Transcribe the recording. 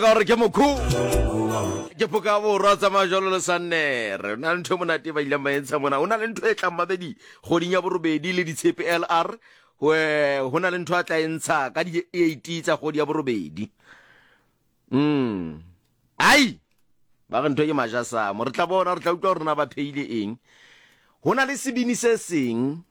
gore ke mokhu ke poka borwa tsa majolo le sannere o na le ntho monate ba ileng ba entsha mona o na le ntho e tlang mabedi kgoding ya borobedi le ditshepe LR ho na le ntho a tla entsha ka di-8 tsa kgodi ya borobedi ai ba re ntho ke majasamo re tla bona re tla utlwa gore na ba pheile eng ho na le sebini se seng